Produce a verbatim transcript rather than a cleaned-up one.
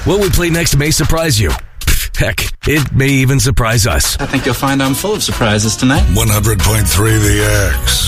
What we play next may surprise you. Heck, it may even surprise us. I think you'll find I'm full of surprises tonight. one hundred point three The X.